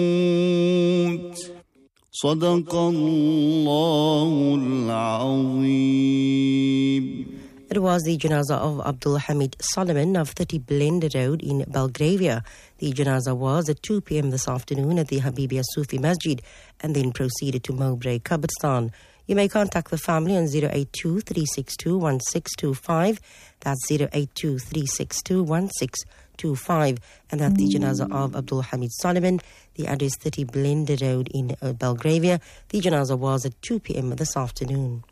صدق الله العظيم. It was the janazah of Abdul Hamid Solomon of 30 Blended Road in Belgravia. The janazah was at 2 p.m. this afternoon at the Habibia Sufi Masjid and then proceeded to Mowbray Qabristan. You may contact the family on 082-362-1625. That's 082-362-1625. And that's the janazah of Abdul Hamid Solomon. The address 30 Blended Road in Belgravia. The janazah was at 2 p.m. this afternoon.